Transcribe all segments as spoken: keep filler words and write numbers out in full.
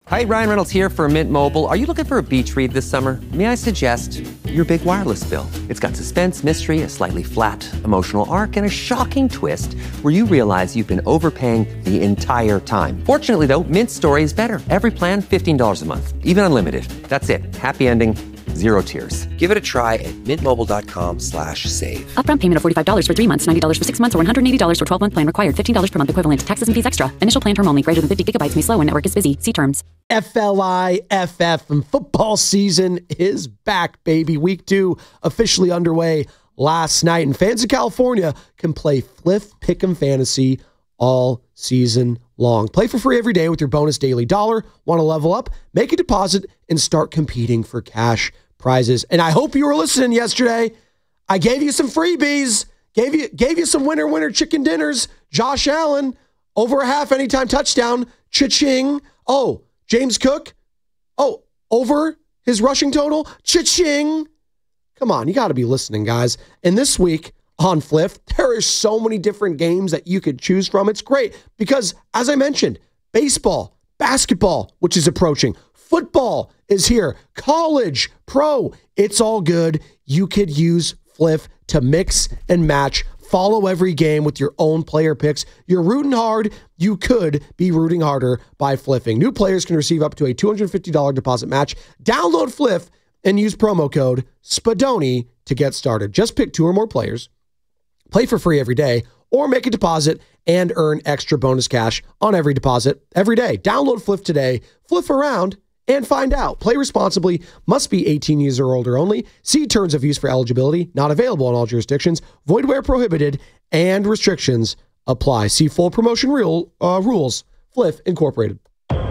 Hi, Ryan Reynolds here for Mint Mobile. Are you looking for a beach read this summer? May I suggest your big wireless bill? It's got suspense, mystery, a slightly flat, emotional arc, and a shocking twist where you realize you've been overpaying the entire time. Fortunately, though, Mint's story is better. Every plan, fifteen dollars a month. Even unlimited. That's it. Happy ending, zero tears. Give it a try at mintmobile.com slash save. Upfront payment of forty-five dollars for three months, ninety dollars for six months, or one hundred eighty dollars for twelve-month plan required. fifteen dollars per month equivalent. Taxes and fees extra. Initial plan term only. Greater than fifty gigabytes may slow when network is busy. See terms. F L I F F and football season is back, baby. Week two officially underway last night, and fans in California can play Fliff Pick'em Fantasy all season long. Play for free every day with your bonus daily dollar. Want to level up? Make a deposit and start competing for cash prizes. And I hope you were listening yesterday. I gave you some freebies. Gave you gave you some winner winner chicken dinners. Josh Allen over a half anytime touchdown. Cha-ching. Oh, James Cook, oh, over his rushing total, cha-ching. Come on, you got to be listening, guys. And this week on Fliff, there are so many different games that you could choose from. It's great because, as I mentioned, baseball, basketball, which is approaching, football is here, college, pro, it's all good. You could use Fliff to mix and match. Follow every game with your own player picks. You're rooting hard. You could be rooting harder by flipping. New players can receive up to a two hundred fifty dollars deposit match. Download Fliff and use promo code Spadoni to get started. Just pick two or more players, play for free every day, or make a deposit and earn extra bonus cash on every deposit every day. Download Fliff today. Fliff around and find out. Play responsibly. Must be eighteen years or older only. See terms of use for eligibility. Not available in all jurisdictions. Void where prohibited. And restrictions apply. See full promotion rule, uh, rules. Fliff Incorporated.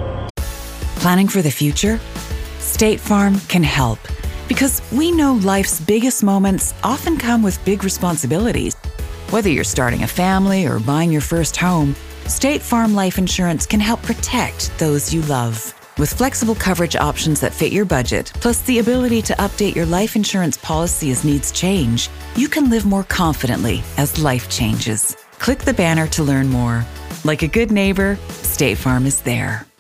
Planning for the future? State Farm can help. Because we know life's biggest moments often come with big responsibilities. Whether you're starting a family or buying your first home, State Farm Life Insurance can help protect those you love. With flexible coverage options that fit your budget, plus the ability to update your life insurance policy as needs change, you can live more confidently as life changes. Click the banner to learn more. Like a good neighbor, State Farm is there.